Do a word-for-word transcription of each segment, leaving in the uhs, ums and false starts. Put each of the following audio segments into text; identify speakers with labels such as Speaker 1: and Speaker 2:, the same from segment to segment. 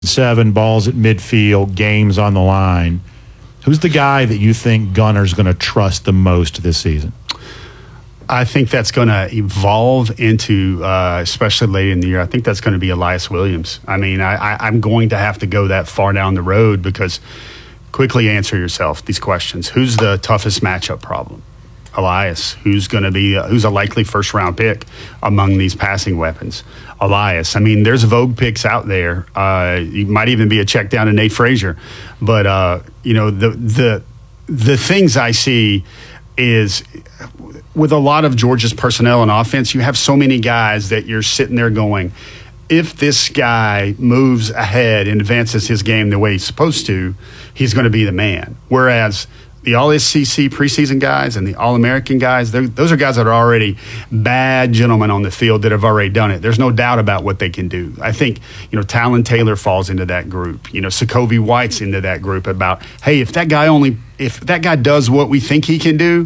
Speaker 1: seven, balls at midfield, games on the line. Who's the guy that you think Gunner's going to trust the most this season?
Speaker 2: I think that's going to evolve into, uh, especially late in the year, I think that's going to be Elias Williams. I mean, I, I, I'm going to have to go that far down the road because quickly answer yourself these questions. Who's the toughest matchup problem? Elias. Who's going to be, uh, who's a likely first round pick among these passing weapons? Elias. I mean, there's Vogue picks out there. Uh, you might even be a check down to Nate Frazier. But, uh, you know, the, the, the things I see is with a lot of Georgia's personnel and offense, you have so many guys that you're sitting there going, if this guy moves ahead and advances his game the way he's supposed to, he's going to be the man. Whereas the All-S E C preseason guys and the All-American guys, those are guys that are already bad gentlemen on the field that have already done it. There's no doubt about what they can do. I think, you know, Talon Taylor falls into that group. You know, Sokovie White's into that group about, hey, if that guy only, if that guy does what we think he can do,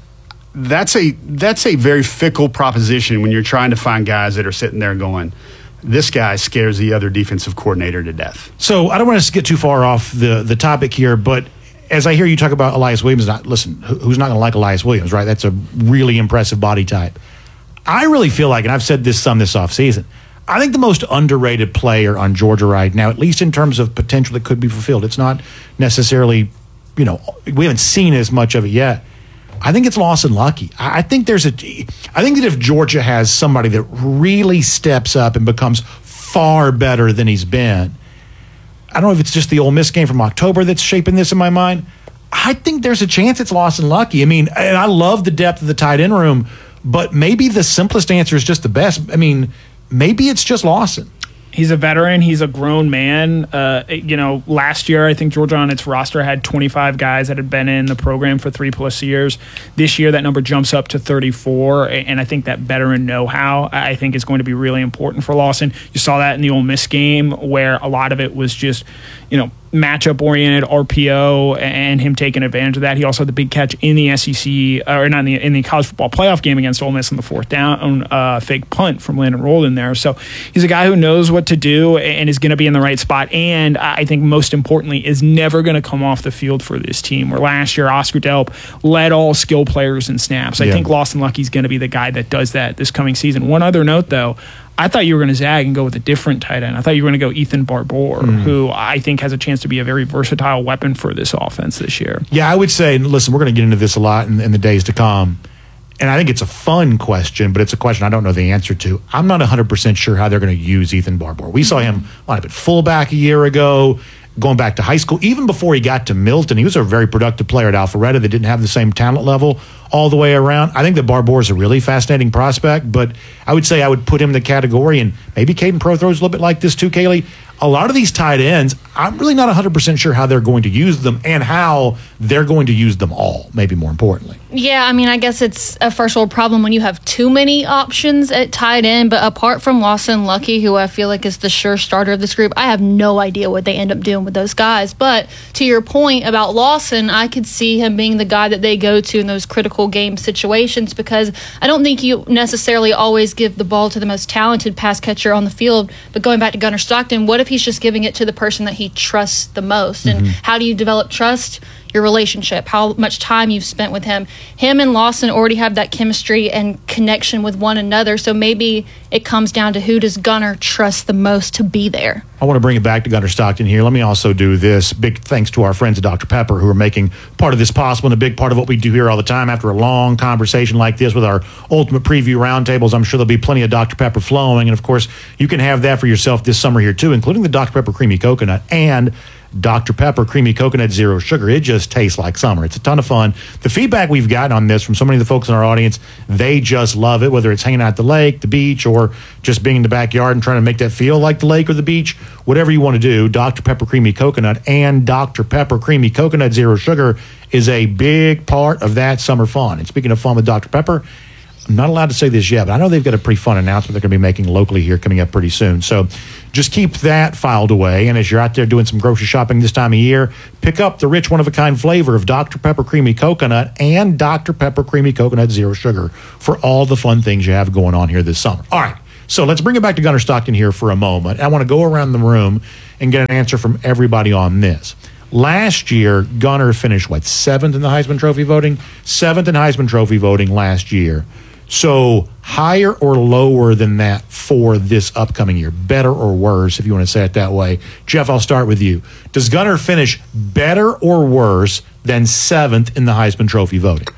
Speaker 2: that's a that's a very fickle proposition when you're trying to find guys that are sitting there going, this guy scares the other defensive coordinator to death.
Speaker 1: So I don't want us to get too far off the, the topic here, but as I hear you talk about Elias Williams, not, listen, who's not going to like Elias Williams, right? That's a really impressive body type. I really feel like, and I've said this some this offseason, I think the most underrated player on Georgia right now, at least in terms of potential that could be fulfilled, it's not necessarily, you know, we haven't seen as much of it yet. I think it's Lawson Lucky. I think there's a, I think that if Georgia has somebody that really steps up and becomes far better than he's been, I don't know if it's just the Ole Miss game from October that's shaping this in my mind. I think there's a chance it's Lawson Lucky. I mean, and I love the depth of the tight end room, but maybe the simplest answer is just the best. I mean, maybe it's just Lawson.
Speaker 3: He's a veteran. He's a grown man. Uh, you know, last year, I think Georgia on its roster had twenty-five guys that had been in the program for three plus years. This year, that number jumps up to thirty-four, and I think that veteran know-how, I think, is going to be really important for Lawson. You saw that in the Ole Miss game where a lot of it was just, you know, matchup-oriented R P O and him taking advantage of that. He also had the big catch in the S E C, or not in the, in the college football playoff game against Ole Miss on the fourth down, uh, fake punt from Landon Roldan there. So he's a guy who knows what to do and is going to be in the right spot. And I think most importantly is never going to come off the field for this team. Where last year Oscar Delp led all skill players in snaps. I yeah. think Lawson Lucky's going to be the guy that does that this coming season. One other note though, I thought you were going to zag and go with a different tight end. I thought you were going to go Ethan Barbour, mm. who I think has a chance to be a very versatile weapon for this offense this year.
Speaker 1: Yeah, I would say, listen, we're going to get into this a lot in, in the days to come. And I think it's a fun question, but it's a question I don't know the answer to. I'm not one hundred percent sure how they're going to use Ethan Barbour. We saw him line up at fullback a year ago, going back to high school. Even before he got to Milton, he was a very productive player at Alpharetta that didn't have the same talent level all the way around. I think that Barbour is a really fascinating prospect, but I would say I would put him in the category, and maybe Caden Prothro's a little bit like this too, Kaylee. A lot of these tight ends, I'm really not one hundred percent sure how they're going to use them and how they're going to use them all, maybe more importantly.
Speaker 4: Yeah, I mean, I guess it's a first world problem when you have too many options at tight end, but apart from Lawson Lucky, who I feel like is the sure starter of this group, I have no idea what they end up doing with those guys. But to your point about Lawson, I could see him being the guy that they go to in those critical game situations, because I don't think you necessarily always give the ball to the most talented pass catcher on the field. But going back to Gunner Stockton, what if he's just giving it to the person that he trusts the most? And mm-hmm. how do you develop trust? Your relationship, how much time you've spent with him. Him and Lawson already have that chemistry and connection with one another, so maybe it comes down to who does Gunner trust the most to be there.
Speaker 1: I want to bring it back to Gunner Stockton here. Let me also do this. Big thanks to our friends at Doctor Pepper who are making part of this possible and a big part of what we do here all the time. After a long conversation like this with our Ultimate Preview Roundtables, I'm sure there'll be plenty of Doctor Pepper flowing. And, of course, you can have that for yourself this summer here, too, including the Doctor Pepper Creamy Coconut and Doctor Pepper Creamy Coconut Zero Sugar. It just tastes like summer. It's a ton of fun. The feedback we've gotten on this from so many of the folks in our audience, they just love it, whether it's hanging out at the lake, the beach, or just being in the backyard and trying to make that feel like the lake or the beach. Whatever you want to do, Doctor Pepper Creamy Coconut and Doctor Pepper Creamy Coconut Zero Sugar is a big part of that summer fun. And speaking of fun with Doctor Pepper, I'm not allowed to say this yet, but I know they've got a pretty fun announcement they're going to be making locally here coming up pretty soon. So just keep that filed away. And as you're out there doing some grocery shopping this time of year, pick up the rich one-of-a-kind flavor of Doctor Pepper Creamy Coconut and Doctor Pepper Creamy Coconut Zero Sugar for all the fun things you have going on here this summer. All right, so let's bring it back to Gunner Stockton here for a moment. I want to go around the room and get an answer from everybody on this. Last year, Gunnar finished, what, seventh in the Heisman Trophy voting? Seventh in Heisman Trophy voting last year. So higher or lower than that for this upcoming year? Better or worse, if you want to say it that way? Jeff, I'll start with you. Does Gunnar finish better or worse than seventh in the Heisman Trophy voting?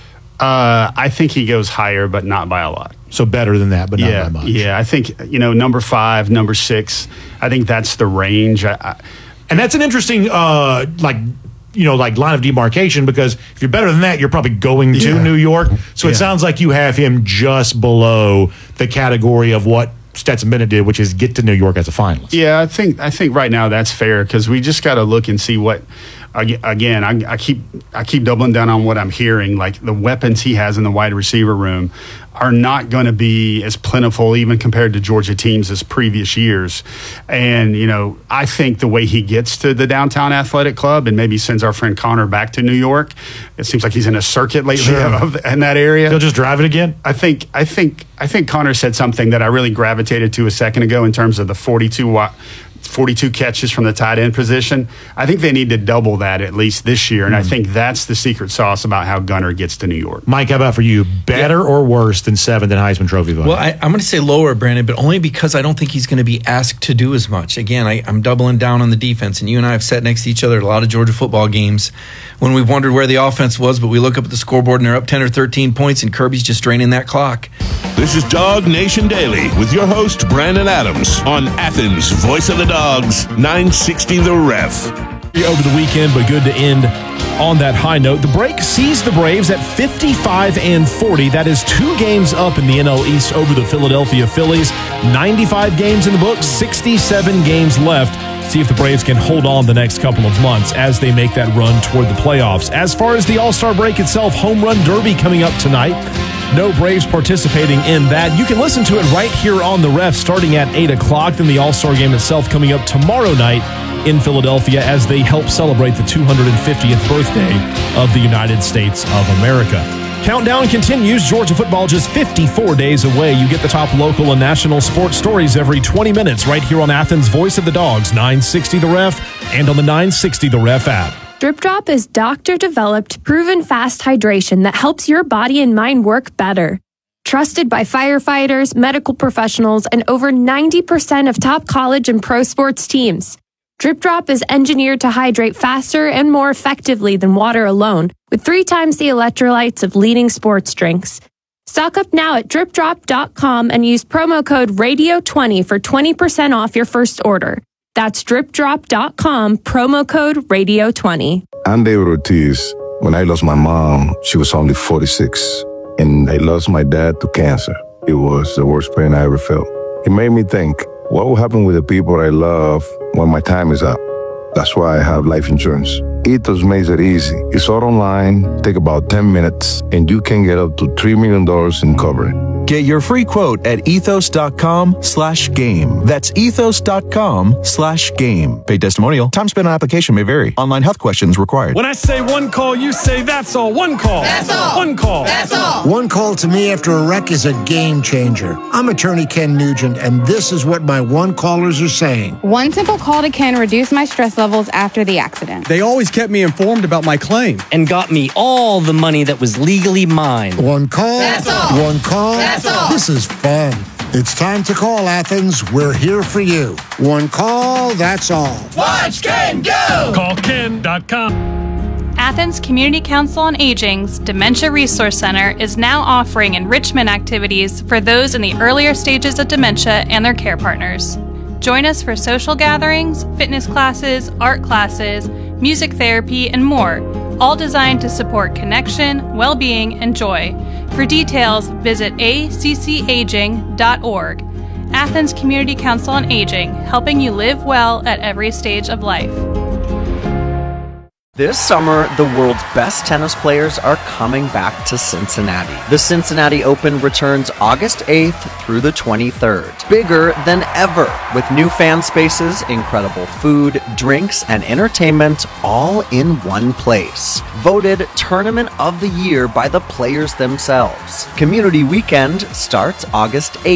Speaker 2: Uh, I think he goes higher, but not by a lot.
Speaker 1: So better than that, but not
Speaker 2: yeah,
Speaker 1: by much.
Speaker 2: Yeah, I think, you know, number five, number six, I think that's the range. I, I,
Speaker 1: and that's an interesting, uh, like, you know, like line of demarcation, because if you're better than that, you're probably going to
Speaker 2: Yeah.
Speaker 1: New York. So it
Speaker 2: Yeah.
Speaker 1: sounds like you have him just below the category of what Stetson Bennett did, which is get to New York as a finalist.
Speaker 2: Yeah, I think I think right now that's fair, because we just got to look and see what. ag- Again, I, I keep I keep doubling down on what I'm hearing. Like the weapons he has in the wide receiver room are not going to be as plentiful, even compared to Georgia teams as previous years. And you know, I think the way he gets to the downtown athletic club and maybe sends our friend Connor back to New York, it seems like he's in a circuit lately
Speaker 1: Sure.
Speaker 2: of, in that area.
Speaker 1: He'll just drive it again?
Speaker 2: I think I think I think Connor said something that I really gravitated to a second ago in terms of the forty-two wa- forty-two catches from the tight end position. I think they need to double that at least this year, and I think that's the secret sauce about how Gunnar gets to New York.
Speaker 1: Mike, how about for you? Better or worse than seventh in Heisman Trophy voting?
Speaker 5: Well, I, I'm going to say lower, Brandon, but only because I don't think he's going to be asked to do as much. Again, I, I'm doubling down on the defense, and you and I have sat next to each other at a lot of Georgia football games when we've wondered where the offense was, but we look up at the scoreboard and they're up ten or thirteen points, and Kirby's just draining that clock.
Speaker 6: This is Dog Nation Daily with your host, Brandon Adams, on Athens, Voice of the Dogs, nine sixty The Ref.
Speaker 7: Over the weekend, but good to end on that high note. The break sees the Braves at fifty-five and forty. That is two games up in the N L East over the Philadelphia Phillies. ninety-five games in the books, sixty-seven games left. See if the Braves can hold on the next couple of months as they make that run toward the playoffs. As far as the All-Star break itself, Home Run Derby coming up tonight. No Braves participating in that. You can listen to it right here on the Ref starting at eight o'clock. Then the All-Star game itself coming up tomorrow night in Philadelphia as they help celebrate the two hundred fiftieth birthday of the United States of America. Countdown continues. Georgia football just fifty-four days away. You get the top local and national sports stories every twenty minutes right here on Athens' Voice of the Dogs, nine sixty The Ref, and on the nine sixty The Ref app.
Speaker 8: Drip Drop is doctor-developed, proven fast hydration that helps your body and mind work better. Trusted by firefighters, medical professionals, and over ninety percent of top college and pro sports teams. Drip Drop is engineered to hydrate faster and more effectively than water alone, with three times the electrolytes of leading sports drinks. Stock up now at drip drop dot com and use promo code radio twenty for twenty percent off your first order. That's drip drop dot com, promo code radio twenty.
Speaker 9: I'm David Ortiz. When I lost my mom, she was only forty-six. And I lost my dad to cancer. It was the worst pain I ever felt. It made me think, what will happen with the people I love when my time is up? That's why I have life insurance. Ethos makes it easy. It's all online, take about ten minutes, and you can get up to three million dollars in coverage.
Speaker 10: Get your free quote at ethos.com slash game. That's ethos.com slash game. Paid testimonial. Time spent on application may vary. Online health questions required.
Speaker 7: When I say one call, you say that's all. One call. That's all. One call. That's all.
Speaker 11: One call to me after a wreck is a game changer. I'm attorney Ken Nugent, and this is what my one callers are saying.
Speaker 12: One simple call to Ken reduced my stress levels after the accident.
Speaker 13: They always kept me informed about my claim
Speaker 14: and got me all the money that was legally mine.
Speaker 11: One call.
Speaker 14: That's all.
Speaker 11: One call.
Speaker 14: That's all.
Speaker 11: This is fun. It's time to call, Athens. We're here for you. One call, that's all.
Speaker 15: Watch Ken go!
Speaker 7: Call ken dot com.
Speaker 16: Athens Community Council on Aging's Dementia Resource Center is now offering enrichment activities for those in the earlier stages of dementia and their care partners. Join us for social gatherings, fitness classes, art classes, music therapy, and more, all designed to support connection, well-being, and joy. For details, visit a c c aging dot org. Athens Community Council on Aging, helping you live well at every stage of life.
Speaker 17: This summer, the world's best tennis players are coming back to Cincinnati. The Cincinnati Open returns August eighth through the twenty-third. Bigger than ever, with new fan spaces, incredible food, drinks, and entertainment all in one place. Voted Tournament of the Year by the players themselves. Community Weekend starts August eighth.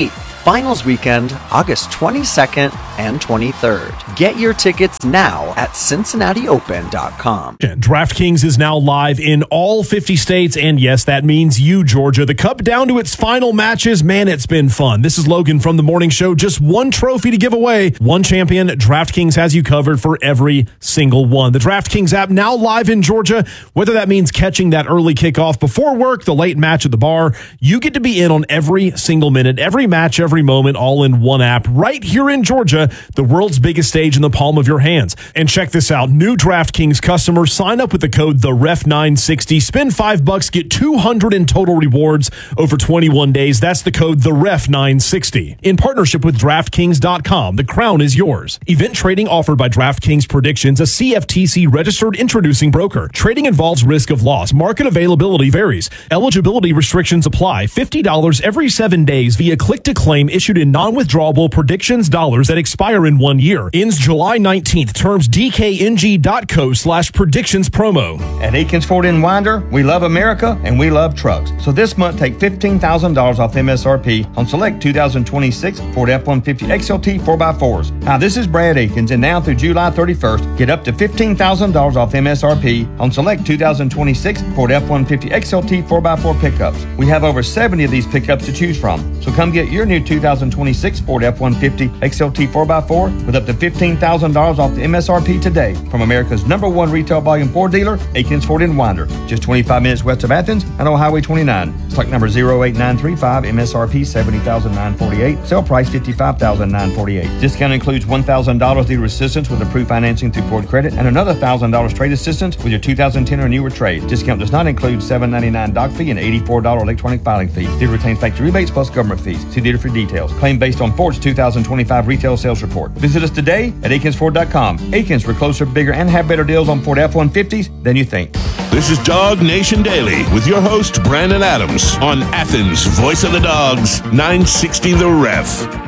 Speaker 17: Finals weekend, August twenty-second and twenty-third. Get your tickets now at Cincinnati Open dot com.
Speaker 7: DraftKings is now live in all fifty states, and yes, that means you, Georgia. The Cup down to its final matches. Man, it's been fun. This is Logan from The Morning Show. Just one trophy to give away. One champion. DraftKings has you covered for every single one. The DraftKings app now live in Georgia. Whether that means catching that early kickoff before work, the late match at the bar, you get to be in on every single minute, every match, every moment, all in one app right here in Georgia, the world's biggest stage in the palm of your hands. And check this out. New DraftKings customers sign up with the code the ref nine sixty. Spend five bucks, get two hundred in total rewards over twenty-one days. That's the code the ref nine sixty. In partnership with DraftKings dot com, the crown is yours. Event trading offered by DraftKings Predictions, a C F T C registered introducing broker. Trading involves risk of loss. Market availability varies. Eligibility restrictions apply. fifty dollars every seven days via click to claim issued in non-withdrawable predictions dollars that expire in one year. Ends July nineteenth. Terms D K N G dot co slash predictions promo.
Speaker 18: At Akins Ford in Winder, we love America and we love trucks. So this month, take fifteen thousand dollars off M S R P on select two thousand twenty-six Ford F one fifty X L T four by fours. Now, this is Brad Akins, and now through July thirty-first, get up to fifteen thousand dollars off M S R P on select two thousand twenty-six Ford F one fifty X L T four by four pickups. We have over seventy of these pickups to choose from. So come get your new two thousand twenty-six Ford F one fifty X L T four by four with up to fifteen thousand dollars off the M S R P today from America's number one retail volume Ford dealer, Akins Ford in Winder, just twenty-five minutes west of Athens and on Highway twenty-nine. Stock number zero eight nine three five, M S R P seventy thousand nine hundred forty-eight dollars, sale price fifty-five thousand nine hundred forty-eight dollars. Discount includes one thousand dollars dealer assistance with approved financing through Ford Credit and another one thousand dollars trade assistance with your two thousand ten or newer trade. Discount does not include seven dollars and ninety-nine cents doc fee and eighty-four dollars electronic filing fee. Dealer retains factory rebates plus government fees. See dealer for details. Claim based on Ford's two thousand twenty-five retail sales report. Visit us today at Akins Ford dot com. Akins, we're closer, bigger, and have better deals on Ford F one fifties than you think.
Speaker 6: This is Dog Nation Daily with your host, Brandon Adams, on Athens' Voice of the Dogs, nine sixty The Ref.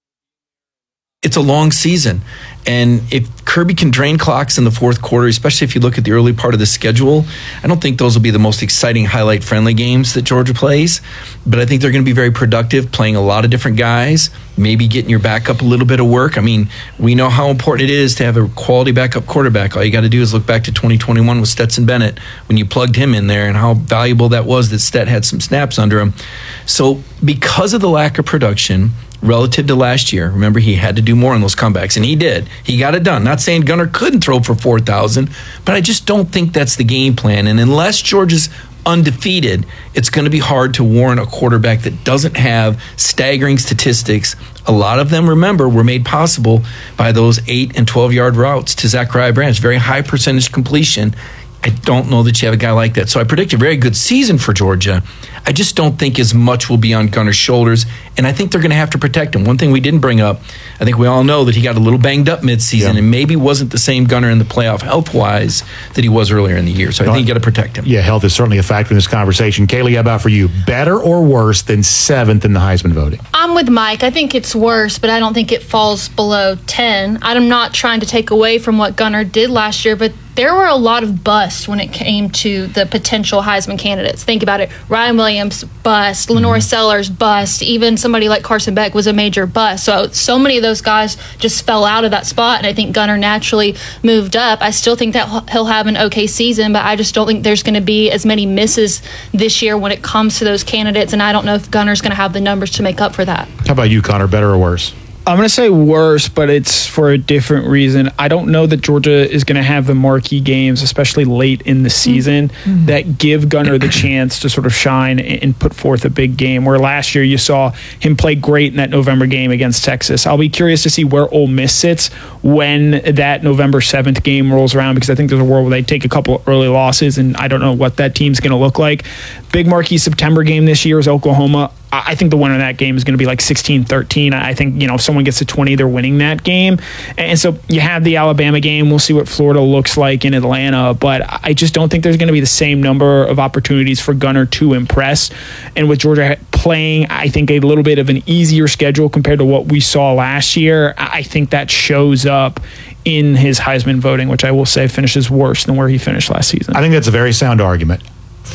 Speaker 5: It's a long season. And if Kirby can drain clocks in the fourth quarter, especially if you look at the early part of the schedule, I don't think those will be the most exciting highlight-friendly games that Georgia plays. But I think they're going to be very productive, playing a lot of different guys, maybe getting your backup a little bit of work. I mean, we know how important it is to have a quality backup quarterback. All you got to do is look back to twenty twenty-one with Stetson Bennett when you plugged him in there and how valuable that was that Stet had some snaps under him. So because of the lack of production relative to last year, remember, he had to do more on those comebacks, and he did. He got it done. Not saying Gunnar couldn't throw for four thousand, but I just don't think that's the game plan. And unless Georgia's undefeated, it's going to be hard to warrant a quarterback that doesn't have staggering statistics. A lot of them, remember, were made possible by those eight and twelve-yard routes to Zachariah Branch. Very high percentage completion. I don't know that you have a guy like that. So I predict a very good season for Georgia. I just don't think as much will be on Gunnar's shoulders, and I think they're going to have to protect him. One thing we didn't bring up, I think we all know that he got a little banged up midseason yeah. and maybe wasn't the same Gunnar in the playoff health-wise that he was earlier in the year. So I think you got to protect him.
Speaker 1: Yeah, health is certainly a factor in this conversation. Kaylee, how about for you? Better or worse than seventh in the Heisman voting?
Speaker 4: I'm with Mike. I think it's worse, but I don't think it falls below ten. I'm not trying to take away from what Gunnar did last year, but there were a lot of busts when it came to the potential Heisman candidates. Think about it. Ryan Williams, bust. Lenore mm-hmm. Sellers, bust. Even somebody like Carson Beck was a major bust. So, so many of those guys just fell out of that spot, and I think Gunnar naturally moved up. I still think that he'll have an okay season, but I just don't think there's going to be as many misses this year when it comes to those candidates, and I don't know if Gunnar's going to have the numbers to make up for that.
Speaker 1: How about you, Connor? Better or worse?
Speaker 3: I'm going to say worse, but it's for a different reason. I don't know that Georgia is going to have the marquee games, especially late in the season, mm-hmm. that give Gunnar the chance to sort of shine and put forth a big game, where last year you saw him play great in that November game against Texas. I'll be curious to see where Ole Miss sits when that November seventh game rolls around, because I think there's a world where they take a couple of early losses, and I don't know what that team's going to look like. Big marquee September game this year is Oklahoma. I think the winner of that game is going to be like sixteen thirteen. I think, you know, if someone gets to twenty, they're winning that game. And so you have the Alabama game. We'll see what Florida looks like in Atlanta. But I just don't think there's going to be the same number of opportunities for Gunnar to impress. And with Georgia playing, I think, a little bit of an easier schedule compared to what we saw last year, I think that shows up in his Heisman voting, which I will say finishes worse than where he finished last season.
Speaker 1: I think that's a very sound argument.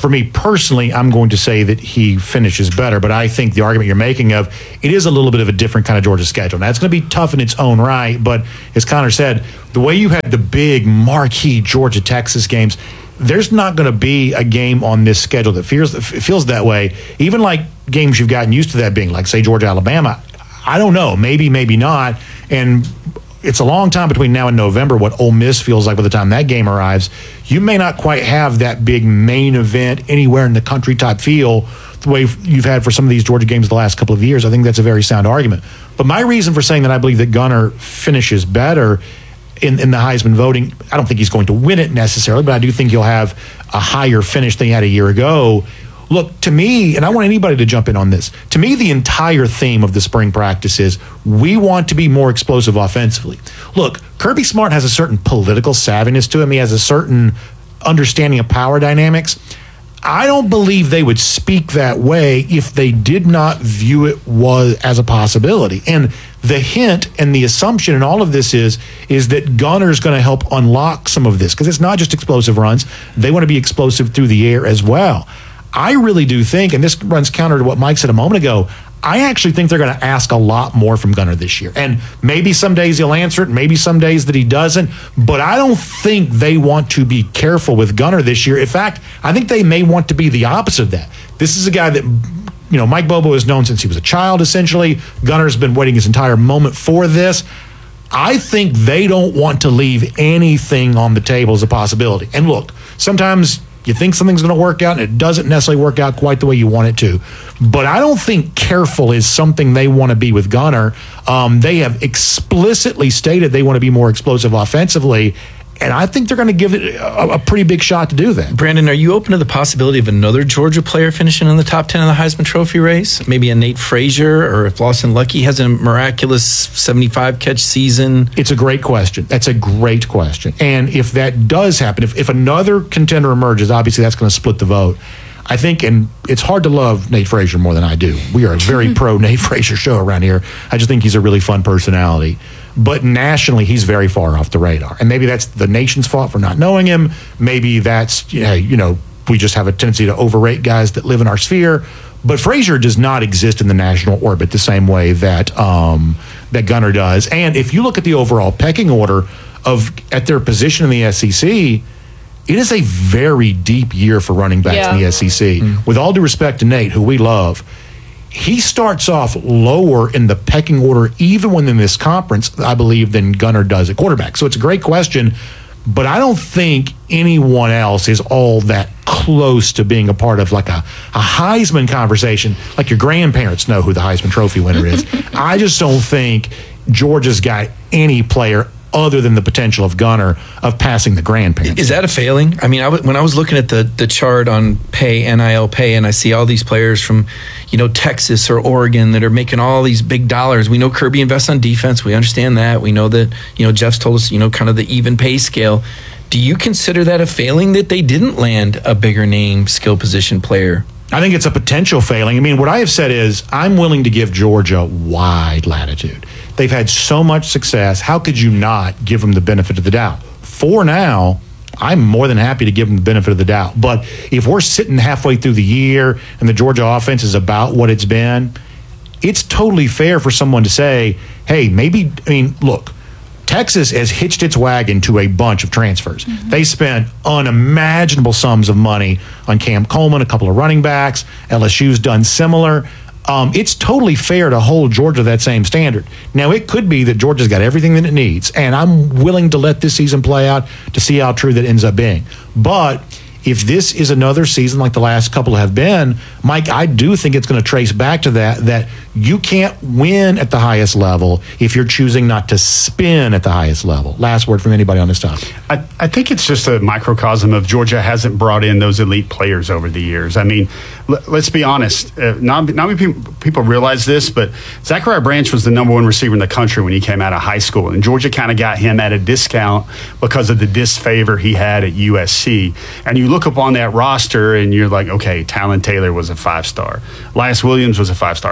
Speaker 1: for me personally, I'm going to say that he finishes better, but I think the argument you're making of it is a little bit of a different kind of Georgia schedule. Now, it's going to be tough in its own right, but as Connor said, the way you had the big marquee Georgia-Texas games, there's not going to be a game on this schedule that feels, that feels that way. Even like games you've gotten used to that being, like, say, Georgia-Alabama, I don't know. Maybe, maybe not. And it's a long time between now and November, what Ole Miss feels like by the time that game arrives. You may not quite have that big main event anywhere in the country type feel the way you've had for some of these Georgia games the last couple of years. I think that's a very sound argument. But my reason for saying that I believe that Gunnar finishes better in, in the Heisman voting, I don't think he's going to win it necessarily, but I do think he'll have a higher finish than he had a year ago. Look, to me, and I want anybody to jump in on this, to me, the entire theme of the spring practice is we want to be more explosive offensively. Look, Kirby Smart has a certain political savviness to him. He has a certain understanding of power dynamics. I don't believe they would speak that way if they did not view it was as a possibility. And the hint and the assumption in all of this is, is that Gunner's going to help unlock some of this, because it's not just explosive runs. They want to be explosive through the air as well. I really do think, and this runs counter to what Mike said a moment ago, I actually think they're going to ask a lot more from Gunnar this year. And maybe some days he'll answer it, maybe some days that he doesn't, but I don't think they want to be careful with Gunnar this year. In fact, I think they may want to be the opposite of that. This is a guy that, you know, Mike Bobo has known since he was a child, essentially. Gunner's been waiting his entire moment for this. I think they don't want to leave anything on the table as a possibility. And look, sometimes you think something's going to work out, and it doesn't necessarily work out quite the way you want it to. But I don't think careful is something they want to be with Gunnar. Um, they have explicitly stated they want to be more explosive offensively, and I think they're going to give it a, a pretty big shot to do that.
Speaker 5: Brandon, are you open to the possibility of another Georgia player finishing in the top ten of the Heisman Trophy race? Maybe a Nate Frazier, or if Lawson Lucky has a miraculous seventy-five catch season?
Speaker 1: It's a great question. That's a great question. And if that does happen, if, if another contender emerges, obviously that's going to split the vote. I think, and it's hard to love Nate Frazier more than I do. We are a very pro Nate Frazier show around here. I just think he's a really fun personality. But nationally, he's very far off the radar. And maybe that's the nation's fault for not knowing him. Maybe that's, you know, you know, we just have a tendency to overrate guys that live in our sphere. But Frazier does not exist in the national orbit the same way that um, that Gunnar does. And if you look at the overall pecking order of at their position in the S E C, it is a very deep year for running backs yeah. in the S E C. Mm. With all due respect to Nate, who we love, he starts off lower in the pecking order, even when in this conference, I believe, than Gunnar does at quarterback. So it's a great question, but I don't think anyone else is all that close to being a part of like a, a Heisman conversation, like your grandparents know who the Heisman Trophy winner is. I just don't think Georgia's got any player other than the potential of Gunnar of passing the grandparents.
Speaker 5: Is that a failing? I mean, I w- when I was looking at the the chart on pay, N I L pay, and I see all these players from, you know, Texas or Oregon that are making all these big dollars. We know Kirby invests on defense. We understand that. We know that, you know, Jeff's told us, you know, kind of the even pay scale. Do you consider that a failing that they didn't land a bigger name skill position player?
Speaker 1: I think it's a potential failing. I mean, what I have said is I'm willing to give Georgia wide latitude. They've had so much success. How could you not give them the benefit of the doubt? For now, I'm more than happy to give them the benefit of the doubt. But if we're sitting halfway through the year and the Georgia offense is about what it's been, it's totally fair for someone to say, hey, maybe, I mean, look, Texas has hitched its wagon to a bunch of transfers. Mm-hmm. They spent unimaginable sums of money on Cam Coleman, a couple of running backs. L S U's done similar. Um, it's totally fair to hold Georgia that same standard. Now, it could be that Georgia's got everything that it needs, and I'm willing to let this season play out to see how true that ends up being. But if this is another season like the last couple have been, Mike, I do think it's going to trace back to that, that you can't win at the highest level if you're choosing not to spin at the highest level. Last word from anybody on this topic.
Speaker 2: I, I think it's just a microcosm of Georgia hasn't brought in those elite players over the years. I mean, l- let's be honest. Uh, not, not many people, people realize this, but Zachariah Branch was the number one receiver in the country when he came out of high school, and Georgia kind of got him at a discount because of the disfavor he had at U S C. And you look up on that roster, and you're like, okay, Talon Taylor was a five-star. Elias Williams was a five-star. But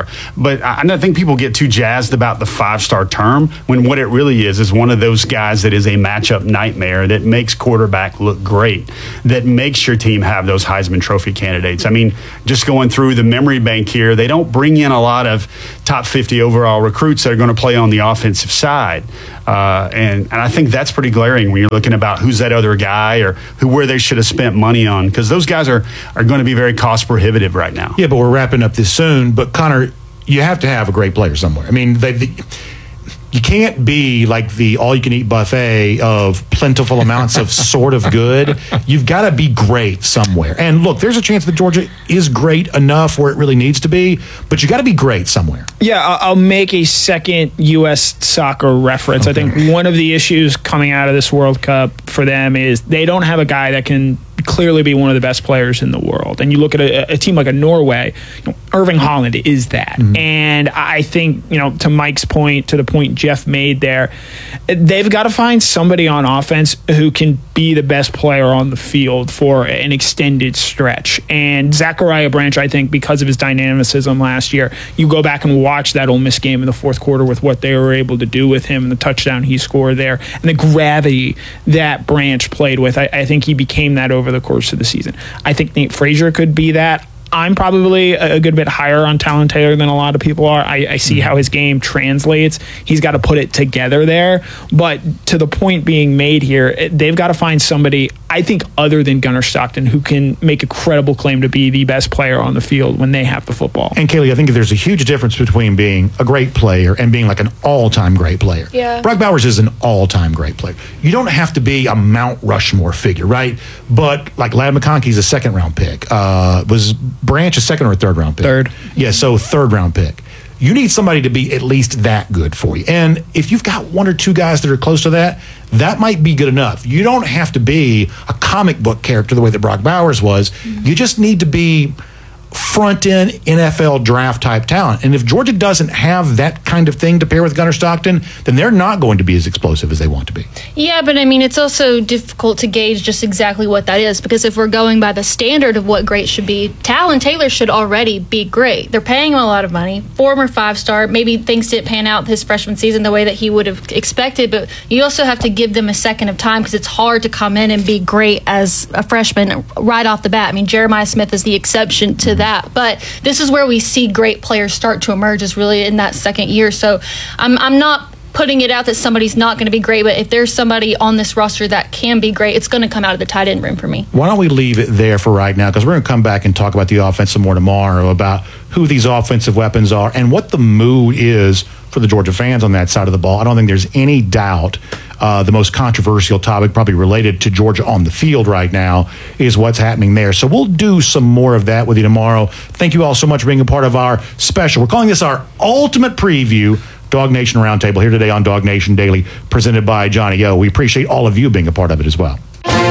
Speaker 2: but I, I think people get too jazzed about the five-star term when what it really is is one of those guys that is a matchup nightmare that makes quarterback look great, that makes your team have those Heisman Trophy candidates. I mean, just going through the memory bank here, they don't bring in a lot of top fifty overall recruits that are going to play on the offensive side. Uh, and, and I think that's pretty glaring when you're looking about who's that other guy or who where they should have spent money on, because those guys are, are going to be very cost prohibitive right now.
Speaker 1: Yeah, but we're wrapping up this soon. But Connor, you have to have a great player somewhere. I mean, they, they, you can't be like the all-you-can-eat buffet of plentiful amounts of sort of good. You've got to be great somewhere. And look, there's a chance that Georgia is great enough where it really needs to be, but you got to be great somewhere.
Speaker 3: Yeah, I'll make a second U S soccer reference. Okay. I think one of the issues coming out of this World Cup for them is they don't have a guy that can clearly be one of the best players in the world. And you look at a, a team like a Norway, you know, Erling Haaland is that. Mm-hmm. And I think, you know, to Mike's point, to the point Jeff made there, they've got to find somebody on offense who can be the best player on the field for an extended stretch. And Zachariah Branch, I think, because of his dynamicism last year, you go back and watch that Ole Miss game in the fourth quarter with what they were able to do with him and the touchdown he scored there and the gravity that Branch played with. I, I think he became that over the course of the season. I think Nate Frazier could be that. I'm probably a good bit higher on Talon Taylor than a lot of people are. I, I see mm-hmm. how his game translates. He's got to put it together there. But to the point being made here, they've got to find somebody, I think, other than Gunnar Stockton, who can make a credible claim to be the best player on the field when they have the football.
Speaker 1: And Kaylee, I think there's a huge difference between being a great player and being like an all-time great player.
Speaker 4: Yeah.
Speaker 1: Brock Bowers is an all-time great player. You don't have to be a Mount Rushmore figure, right? But like Ladd McConkey's a second-round pick. Uh, was Branch a second or a third-round pick?
Speaker 3: Third.
Speaker 1: Yeah, so third-round pick. You need somebody to be at least that good for you. And if you've got one or two guys that are close to that, that might be good enough. You don't have to be a comic book character the way that Brock Bowers was. Mm-hmm. You just need to be front-end N F L draft-type talent. And if Georgia doesn't have that kind of thing to pair with Gunnar Stockton, then they're not going to be as explosive as they want to be.
Speaker 4: Yeah, but I mean, it's also difficult to gauge just exactly what that is, because if we're going by the standard of what great should be, Talon Taylor should already be great. They're paying him a lot of money. Former five-star. Maybe things didn't pan out his freshman season the way that he would have expected, but you also have to give them a second of time, because it's hard to come in and be great as a freshman right off the bat. I mean, Jeremiah Smith is the exception to that, but this is where we see great players start to emerge, is really in that second year. So I'm I'm not putting it out that somebody's not going to be great, but if there's somebody on this roster that can be great, it's going to come out of the tight end room for me.
Speaker 1: Why don't we leave it there for right now, because we're going to come back and talk about the offense some more tomorrow, about who these offensive weapons are and what the mood is for the Georgia fans on that side of the ball. I don't think there's any doubt uh, the most controversial topic, probably related to Georgia on the field right now, is what's happening there. So we'll do some more of that with you tomorrow. Thank you all so much for being a part of our special. We're calling this our ultimate preview Dog Nation Roundtable here today on Dog Nation Daily, presented by Johnny O. We appreciate all of you being a part of it as well.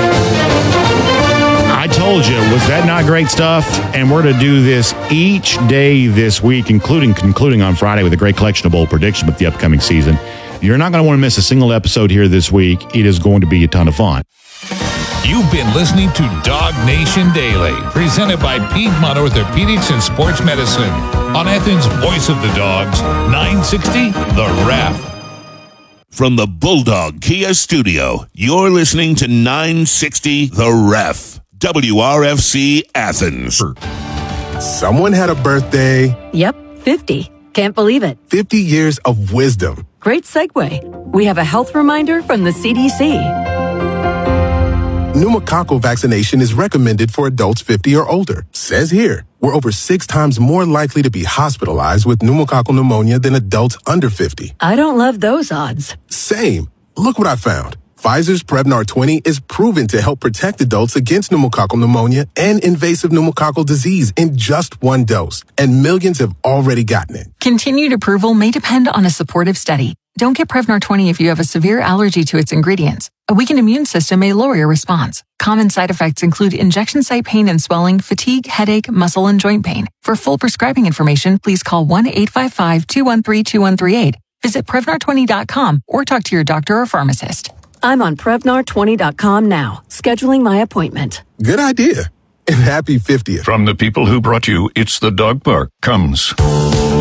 Speaker 1: I told you, was that not great stuff? And we're to do this each day this week, including concluding on Friday with a great collection of bold predictions about the upcoming season. You're not going to want to miss a single episode here this week. It is going to be a ton of fun.
Speaker 19: You've been listening to Dog Nation Daily, presented by Piedmont Orthopedics and Sports Medicine on Athens' Voice of the Dogs, nine sixty The Ref.
Speaker 6: From the Bulldog Kia Studio, you're listening to nine sixty The Ref, W R F C Athens.
Speaker 20: Someone had a birthday.
Speaker 21: Yep, fifty. Can't believe it.
Speaker 20: fifty years of wisdom.
Speaker 21: Great segue. We have a health reminder from the C D C.
Speaker 20: Pneumococcal vaccination is recommended for adults fifty or older. Says here, we're over six times more likely to be hospitalized with pneumococcal pneumonia than adults under fifty.
Speaker 21: I don't love those odds.
Speaker 20: Same. Look what I found. Pfizer's Prevnar twenty is proven to help protect adults against pneumococcal pneumonia and invasive pneumococcal disease in just one dose, and millions have already gotten it.
Speaker 22: Continued approval may depend on a supportive study. Don't get Prevnar twenty if you have a severe allergy to its ingredients. A weakened immune system may lower your response. Common side effects include injection site pain and swelling, fatigue, headache, muscle, and joint pain. For full prescribing information, please call one eight five five, two one three, two one three eight. Visit Prevnar twenty dot com or talk to your doctor or pharmacist.
Speaker 21: I'm on Prevnar twenty dot com now, scheduling my appointment.
Speaker 20: Good idea. And happy fiftieth.
Speaker 23: From the people who brought you It's the Dog Park comes